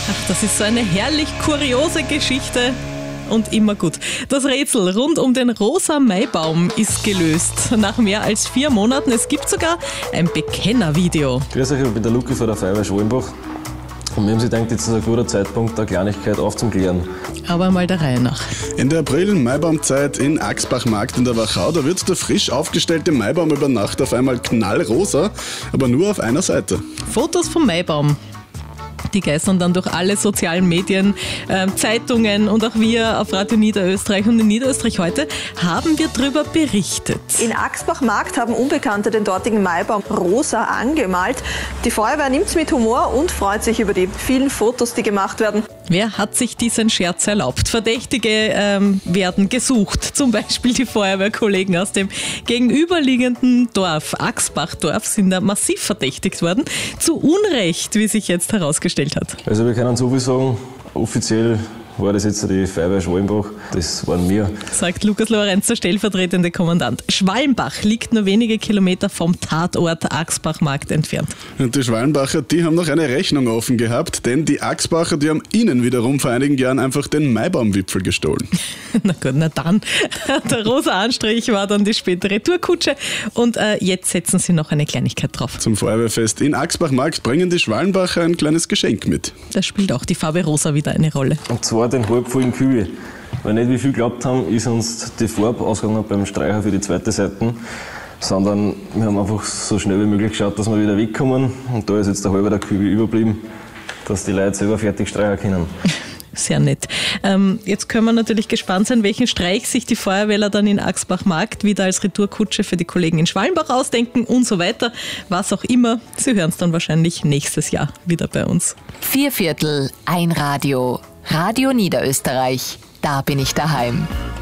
Ach, das ist so eine herrlich kuriose Geschichte. Und immer gut. Das Rätsel rund um den rosa Maibaum ist gelöst. Nach mehr als 4 Monaten. Es gibt sogar ein Bekennervideo. Grüß euch, ich bin der Luki von der Feuerwehr Schwalmbach. Und wir haben sich gedacht, jetzt ist ein guter Zeitpunkt, eine Kleinigkeit aufzuklären. Aber mal der Reihe nach. In der April-Maibaumzeit in Axbach-Markt in der Wachau, da wird der frisch aufgestellte Maibaum über Nacht auf einmal knallrosa, aber nur auf einer Seite. Fotos vom Maibaum. Die geistern dann durch alle sozialen Medien, Zeitungen und auch wir auf Radio Niederösterreich und in Niederösterreich heute haben wir darüber berichtet. In Axbach-Markt haben Unbekannte den dortigen Maibaum rosa angemalt. Die Feuerwehr nimmt es mit Humor und freut sich über die vielen Fotos, die gemacht werden. Wer hat sich diesen Scherz erlaubt? Verdächtige werden gesucht, zum Beispiel die Feuerwehrkollegen aus dem gegenüberliegenden Dorf, Axbachdorf, sind da massiv verdächtigt worden. Zu Unrecht, wie sich jetzt herausgestellt hat. Also wir können so viel sagen, offiziell war das jetzt die Feuerwehr Schwalmbach, das waren wir. Sagt Lukas Lorenz, der stellvertretende Kommandant. Schwalmbach liegt nur wenige Kilometer vom Tatort Axbach-Markt entfernt. Und die Schwalmbacher, die haben noch eine Rechnung offen gehabt, denn die Axbacher, die haben ihnen wiederum vor einigen Jahren einfach den Maibaumwipfel gestohlen. Na gut, na dann. Der rosa Anstrich war dann die spätere Tourkutsche und jetzt setzen sie noch eine Kleinigkeit drauf. Zum Feuerwehrfest in Axbach-Markt bringen die Schwalmbacher ein kleines Geschenk mit. Da spielt auch die Farbe rosa wieder eine Rolle. Und zwar den halbvollen Kübel. Weil nicht wie viel geglaubt haben, ist uns die Farbe ausgegangen beim Streicher für die zweite Seite, sondern wir haben einfach so schnell wie möglich geschaut, dass wir wieder wegkommen. Und da ist jetzt der halbe der Kübel überblieben, dass die Leute selber fertig streichen können. Sehr nett. Jetzt können wir natürlich gespannt sein, welchen Streich sich die Feuerwehrler dann in Axbach-Markt wieder als Retourkutsche für die Kollegen in Schwalmbach ausdenken und so weiter. Was auch immer. Sie hören es dann wahrscheinlich nächstes Jahr wieder bei uns. 4/4 ein Radio. Radio Niederösterreich. Da bin ich daheim.